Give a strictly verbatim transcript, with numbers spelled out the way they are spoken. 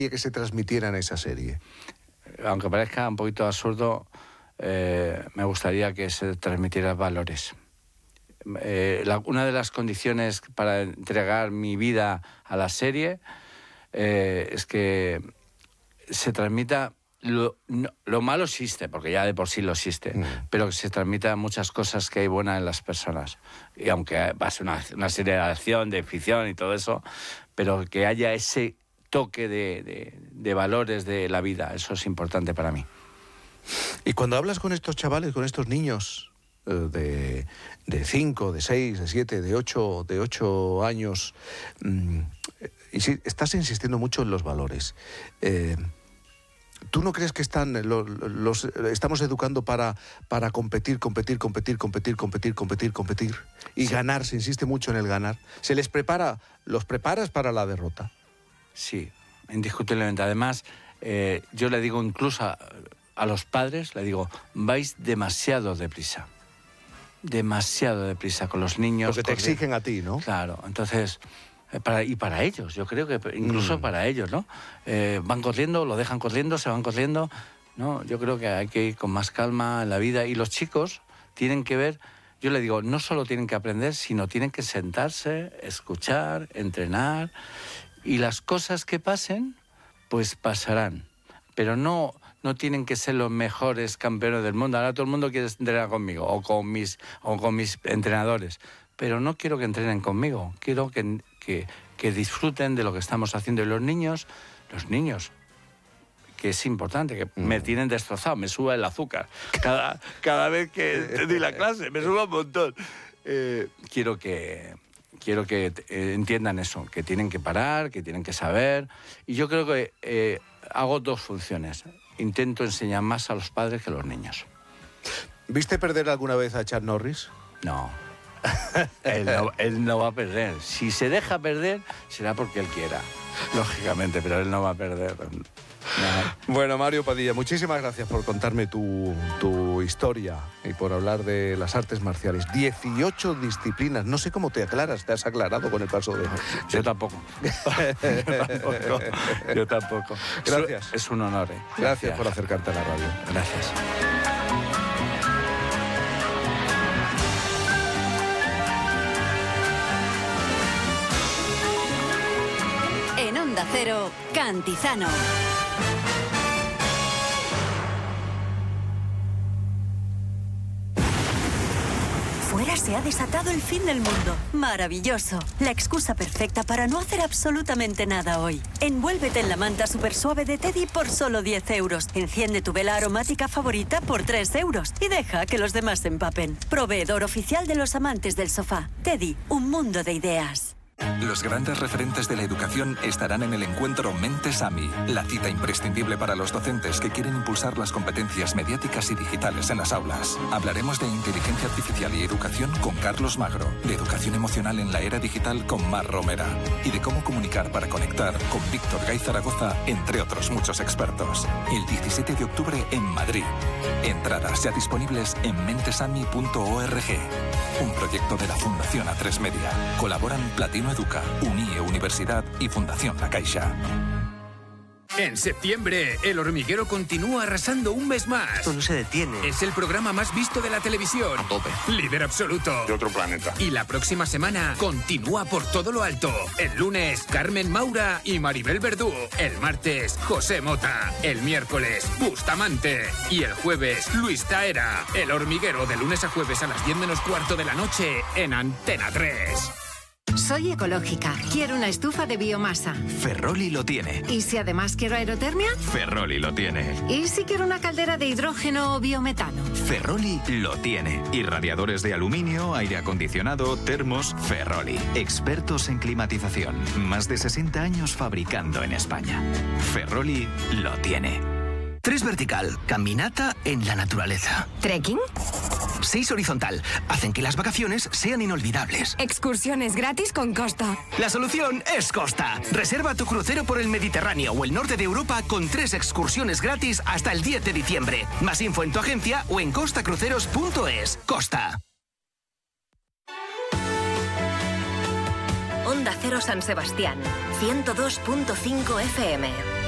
que se transmitiera en esa serie? Aunque parezca un poquito absurdo, eh, me gustaría que se transmitieran valores. Eh, la, una de las condiciones para entregar mi vida a la serie eh, es que se transmita lo, no, lo malo existe, porque ya de por sí lo existe, mm. pero que se transmita muchas cosas que hay buenas en las personas. Y aunque va a ser una, una serie de acción, de ficción y todo eso, pero que haya ese toque de, de, de valores de la vida, eso es importante para mí. Y cuando hablas con estos chavales, con estos niños de, de cinco, de seis, de siete, de ocho, de ocho años, mmm, y sí, estás insistiendo mucho en los valores. Eh, ¿Tú no crees que están los, los estamos educando para, para competir, competir, competir, competir, competir, competir, competir y sí. ganar? Se insiste mucho en el ganar. ¿Se les prepara, los preparas para la derrota? Sí, indiscutiblemente. Además, eh, yo le digo incluso a, a los padres, le digo, vais demasiado deprisa. Demasiado deprisa con los niños. Porque te exigen a ti, ¿no? Claro, entonces... Para, y para ellos, yo creo que incluso mm. para ellos, ¿no? Eh, van corriendo, lo dejan corriendo, se van corriendo, ¿no? Yo creo que hay que ir con más calma en la vida. Y los chicos tienen que ver, yo le digo, no solo tienen que aprender, sino tienen que sentarse, escuchar, entrenar. Y las cosas que pasen, pues pasarán. Pero no, no tienen que ser los mejores campeones del mundo. Ahora todo el mundo quiere entrenar conmigo o con mis, o con mis entrenadores. Pero no quiero que entrenen conmigo, quiero que, que, que disfruten de lo que estamos haciendo. Y los niños, los niños, que es importante, que mm. me tienen destrozado, me sube el azúcar. Cada, cada vez que di la clase, me sube un montón. Eh, quiero que, quiero que eh, entiendan eso, que tienen que parar, que tienen que saber. Y yo creo que eh, hago dos funciones. Intento enseñar más a los padres que a los niños. ¿Viste perder alguna vez a Chuck Norris? No. él, no, él no va a perder. Si se deja perder, será porque él quiera, lógicamente, pero él no va a perder. No. Bueno, Mario Padilla, muchísimas gracias por contarme tu, tu historia y por hablar de las artes marciales. dieciocho disciplinas, no sé cómo te aclaras, te has aclarado con el paso de... Yo tampoco. Yo tampoco. Yo tampoco. Gracias. Es un honor. ¿eh? Gracias, gracias por acercarte a la radio. Gracias. En Onda Cero, Cantizano. Fuera se ha desatado el fin del mundo. Maravilloso. La excusa perfecta para no hacer absolutamente nada hoy. Envuélvete en la manta super suave de Teddy por solo diez euros. Enciende tu vela aromática favorita por tres euros. Y deja que los demás se empapen. Proveedor oficial de los amantes del sofá. Teddy, un mundo de ideas. Los grandes referentes de la educación estarán en el encuentro Mentes AMI, la cita imprescindible para los docentes que quieren impulsar las competencias mediáticas y digitales en las aulas. Hablaremos de inteligencia artificial y educación con Carlos Magro, de educación emocional en la era digital con Mar Romera y de cómo comunicar para conectar con Víctor Gay Zaragoza, entre otros muchos expertos. El diecisiete de octubre en Madrid. Entradas ya disponibles en mentesami punto org. Un proyecto de la Fundación A tres Media. Colaboran Platino Educa, UNIE Universidad y Fundación La Caixa. En septiembre, El Hormiguero continúa arrasando un mes más. Esto no se detiene. Es el programa más visto de la televisión. A tope. Líder absoluto. De otro planeta. Y la próxima semana continúa por todo lo alto. El lunes, Carmen Maura y Maribel Verdú. El martes, José Mota. El miércoles, Bustamante. Y el jueves, Luis Taera. El Hormiguero, de lunes a jueves a las diez menos cuarto de la noche en Antena tres. Soy ecológica. Quiero una estufa de biomasa. Ferroli lo tiene. ¿Y si además quiero aerotermia? Ferroli lo tiene. ¿Y si quiero una caldera de hidrógeno o biometano? Ferroli lo tiene. Y radiadores de aluminio, aire acondicionado, termos, Ferroli. Expertos en climatización. Más de sesenta años fabricando en España. Ferroli lo tiene. Tres vertical, caminata en la naturaleza. ¿Trekking? Seis horizontal, hacen que las vacaciones sean inolvidables. Excursiones gratis con Costa. La solución es Costa. Reserva tu crucero por el Mediterráneo o el norte de Europa con tres excursiones gratis hasta el diez de diciembre. Más info en tu agencia o en costa cruceros punto es. Costa. Onda Cero San Sebastián, ciento dos punto cinco F M.